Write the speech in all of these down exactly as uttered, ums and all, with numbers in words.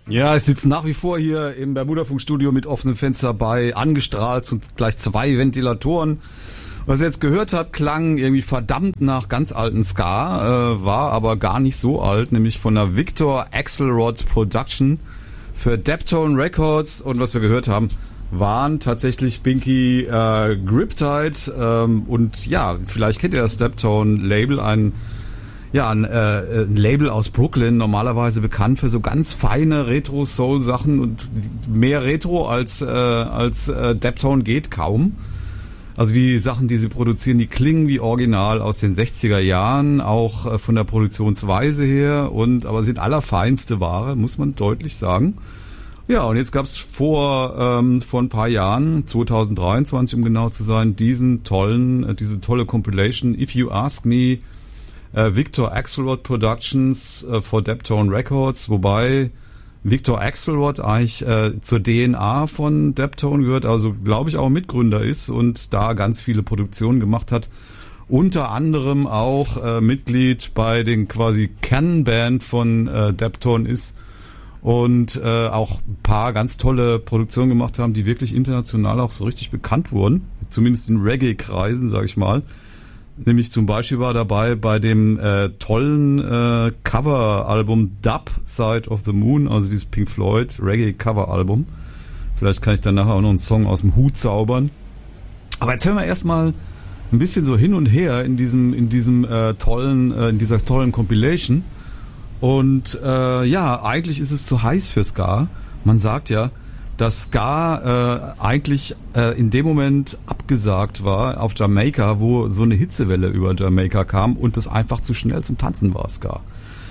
Ja, ich sitze nach wie vor hier im Bermuda-Funkstudio mit offenem Fenster bei, angestrahlt und gleich zwei Ventilatoren. Was ihr jetzt gehört habt, klang irgendwie verdammt nach ganz alten Ska, äh, war aber gar nicht so alt, nämlich von der Victor Axelrod Production für Deptone Records. Und was wir gehört haben, waren tatsächlich Binky äh, Griptide. Ähm, und ja, vielleicht kennt ihr das Deptone-Label, ein Ja, ein, äh, ein Label aus Brooklyn, normalerweise bekannt für so ganz feine Retro-Soul-Sachen und mehr Retro als äh, als äh, Deptone geht kaum. Also die Sachen, die sie produzieren, die klingen wie Original aus den sechziger Jahren, auch äh, von der Produktionsweise her, und aber sind allerfeinste Ware, muss man deutlich sagen. Ja, und jetzt gab's vor ähm, vor ein paar Jahren, zwanzig dreiundzwanzig um genau zu sein, diesen tollen, äh, diese tolle Compilation, If You Ask Me, Uh, Victor Axelrod Productions uh, for Deptone Records, wobei Victor Axelrod eigentlich uh, zur D N A von Deptone gehört, also glaube ich auch Mitgründer ist und da ganz viele Produktionen gemacht hat. Unter anderem auch uh, Mitglied bei den quasi Kernband von uh, Deptone ist und uh, auch ein paar ganz tolle Produktionen gemacht haben, die wirklich international auch so richtig bekannt wurden, zumindest in Reggae-Kreisen, sag ich mal. Nämlich zum Beispiel war dabei bei dem äh, tollen äh, Cover-Album Dub Side of the Moon, also dieses Pink Floyd Reggae-Cover-Album. Vielleicht kann ich dann nachher auch noch einen Song aus dem Hut zaubern. Aber jetzt hören wir erstmal ein bisschen so hin und her in diesem in diesem äh, tollen äh, in dieser tollen Compilation. Und äh, ja, eigentlich ist es zu heiß für Ska. Man sagt ja, dass Ska äh, eigentlich äh, in dem Moment abgesagt war auf Jamaika, wo so eine Hitzewelle über Jamaika kam und das einfach zu schnell zum Tanzen war, Ska.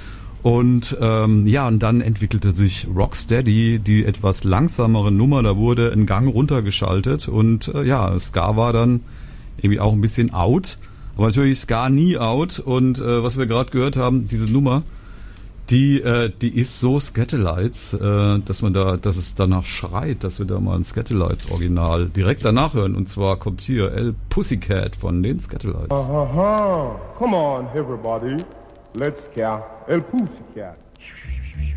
Und ähm, ja, und dann entwickelte sich Rocksteady, die etwas langsamere Nummer, da wurde ein Gang runtergeschaltet und äh, ja, Ska war dann irgendwie auch ein bisschen out, aber natürlich Ska nie out und äh, was wir gerade gehört haben, diese Nummer, Die, äh, die ist so Skatalites, äh, dass man da, dass es danach schreit, dass wir da mal ein Skatalites Original direkt danach hören. Und zwar kommt hier El Pussycat von den Skatalites. Uh-huh. Come on, everybody. Let's scare El Pussycat.